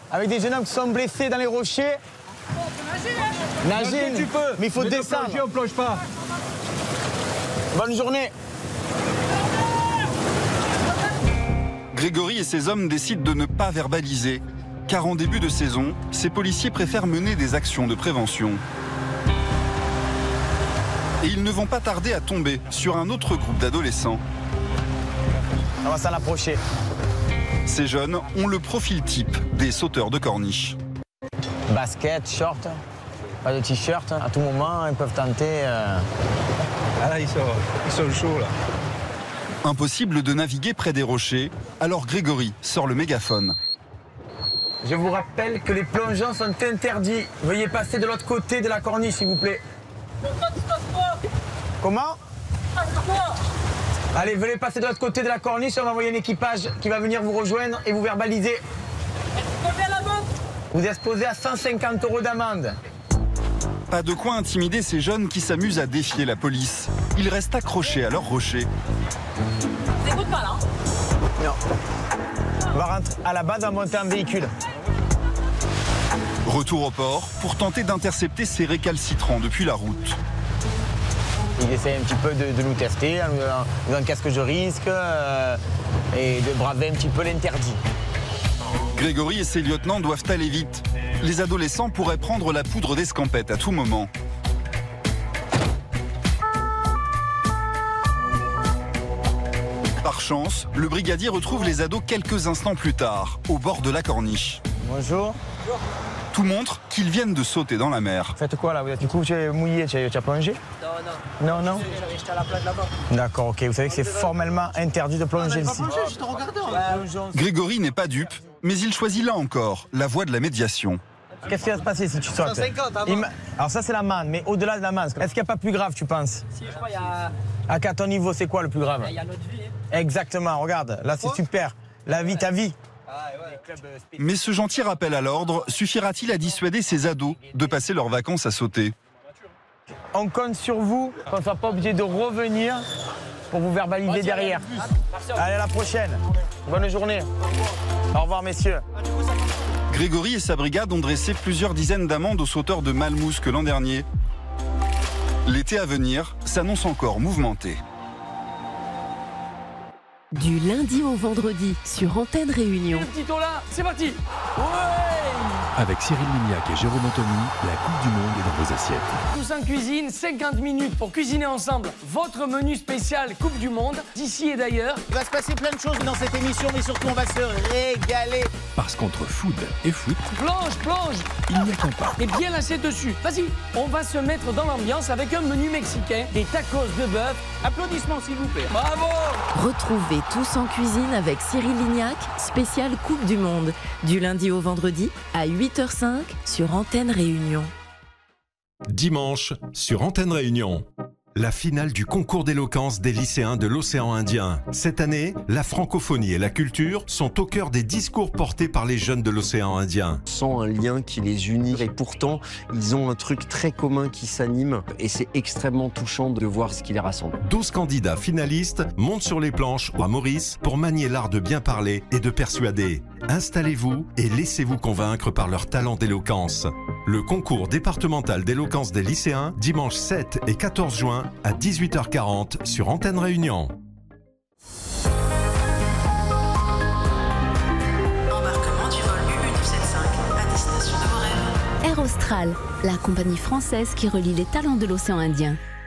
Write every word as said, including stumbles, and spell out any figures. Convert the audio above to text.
avec des jeunes hommes qui sont blessés dans les rochers. Nager, tu peux. Mais il faut mais descendre. Plonger, on plonge pas. Bonne journée. Grégory et ses hommes décident de ne pas verbaliser, car en début de saison, ces policiers préfèrent mener des actions de prévention. Et ils ne vont pas tarder à tomber sur un autre groupe d'adolescents. On va s'en approcher. Ces jeunes ont le profil type des sauteurs de corniche. Basket, short, pas de t-shirt. À tout moment, ils peuvent tenter. Euh... Ah là, ils sont, ils sont chauds là. Impossible de naviguer près des rochers, alors Grégory sort le mégaphone. Je vous rappelle que les plongeons sont interdits. Veuillez passer de l'autre côté de la corniche, s'il vous plaît. Comment? Allez, venez passer de l'autre côté de la corniche, on va envoyer un équipage qui va venir vous rejoindre et vous verbaliser. Vous êtes exposé à cent cinquante euros d'amende. Pas de quoi intimider ces jeunes qui s'amusent à défier la police. Ils restent accrochés à leur rocher. T'écoutes pas là? Non. On va rentrer à la base, on va monter un véhicule. Retour au port pour tenter d'intercepter ces récalcitrants depuis la route. Il essaie un petit peu de, de nous tester, en nous disant qu'est-ce que je risque euh, et de braver un petit peu l'interdit. Grégory et ses lieutenants doivent aller vite. Les adolescents pourraient prendre la poudre d'escampette à tout moment. Par chance, le brigadier retrouve les ados quelques instants plus tard, au bord de la corniche. Bonjour. Tout montre qu'ils viennent de sauter dans la mer. Faites quoi là? Vous êtes du coup tu es mouillé, tu as, tu as plongé? Non, non. Non, non. J'étais à la plage là-bas. D'accord, ok. Vous savez que c'est formellement interdit de plonger ici. Je te regardais. Grégory n'est pas dupe, mais il choisit là encore la voie de la médiation. Qu'est-ce qui va se passer si tu sautes? cent cinquante, hein, Il Alors ça c'est la manne, mais au-delà de la manne, est-ce qu'il n'y a pas plus grave, tu penses? Si, je crois qu'il y a... À ton niveau, c'est quoi le plus grave? Il y a notre vie. Exactement, regarde, là c'est super. La vie, ta vie. Mais ce gentil rappel à l'ordre suffira-t-il à dissuader ces ados de passer leurs vacances à sauter? On compte sur vous, qu'on ne soit pas obligé de revenir pour vous verbaliser derrière. Allez, à la prochaine. Bonne journée. Au revoir, messieurs. Grégory et sa brigade ont dressé plusieurs dizaines d'amendes aux sauteurs de Malmousse que l'an dernier. L'été à venir s'annonce encore mouvementé. Du lundi au vendredi sur Antenne Réunion. Le petit tour là, c'est parti. Ouais. Avec Cyril Lignac et Jérôme Anthony, la Coupe du Monde est dans vos assiettes. Tous en cuisine, cinquante minutes pour cuisiner ensemble votre menu spécial Coupe du Monde, d'ici et d'ailleurs. Il va se passer plein de choses dans cette émission, mais surtout on va se régaler. Parce qu'entre food et foot, plonge, plonge, il n'y a qu'un pas. Et bien l'assiette dessus. Vas-y, on va se mettre dans l'ambiance avec un menu mexicain, des tacos de bœuf. Applaudissements s'il vous plaît. Bravo. Retrouvez Tous en cuisine avec Cyril Lignac, spécial Coupe du Monde, du lundi au vendredi à huit heures cinq sur Antenne Réunion. Dimanche sur Antenne Réunion. La finale du concours d'éloquence des lycéens de l'océan Indien. Cette année, la francophonie et la culture sont au cœur des discours portés par les jeunes de l'océan Indien. Sans un lien qui les unit et pourtant, ils ont un truc très commun qui s'anime et c'est extrêmement touchant de voir ce qui les rassemble. douze candidats finalistes montent sur les planches à Maurice pour manier l'art de bien parler et de persuader. Installez-vous et laissez-vous convaincre par leur talent d'éloquence. Le concours départemental d'éloquence des lycéens, dimanche sept et quatorze juin à dix-huit heures quarante sur Antenne Réunion. Embarquement du vol U U deux cent soixante-cinq à destination de vos rêves. Air Austral, la compagnie française qui relie les talents de l'océan Indien.